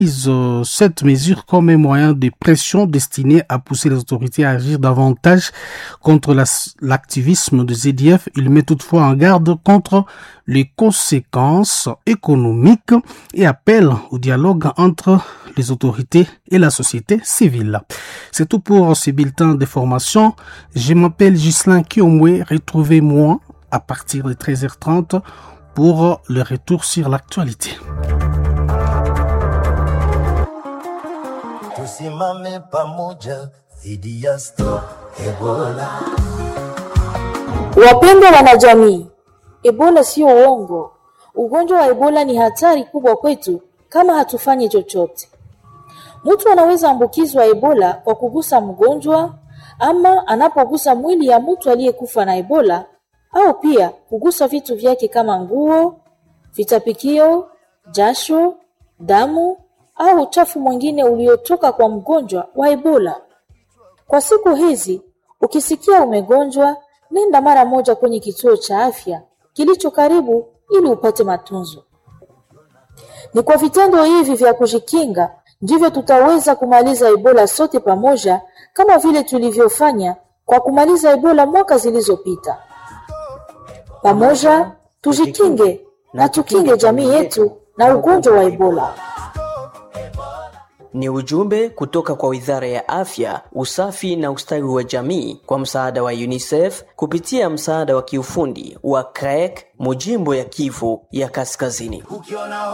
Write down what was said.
cette mesure comme un moyen de pression destiné à pousser les autorités à agir davantage contre l'activisme de ZDF. Il met toutefois en garde contre les conséquences économiques et appelle au dialogue entre les autorités et la société civile. C'est tout pour ce bulletin de formation. Je m'appelle Ghislain Kiomwe. Retrouvez-moi à partir de 13h30 pour le retour sur l'actualité. Tusimame pamoja dhidi ya Stop Ebola. Wapendwa wanajamii, Ebola sio uongo. Ugonjwa wa Ebola ni hatari kubwa kwetu kama hatufanyi chochote. Mtu anaweza ambukizwa Ebola kwa kugusa mgonjwa ama anapogusa mwili ya mtu aliyekufa na Ebola, au pia kugusa vitu vyake kama nguo, vitapikio, jasho, damu au uchafu mwingine uliotoka kwa mgonjwa wa Ebola. Kwa siku hizi, ukisikia umegonjwa, nenda mara moja kwenye kituo cha afya kilicho karibu ili upate matunzo. Ni kwa vitendo hivi vya kujikinga ndivyo tutaweza kumaliza Ebola sote pamoja, kama vile tulivyofanya kwa kumaliza Ebola mwaka zilizopita. Pamoja tujikinge na tukinge jamii yetu na ugonjwa wa Ebola. Ni ujumbe kutoka kwa Wizara ya Afya, Usafi na Ustawi wa Jamii kwa msaada wa UNICEF kupitia msaada wa kiufundi wa CREC, Mujimbo ya Kivu ya Kaskazini.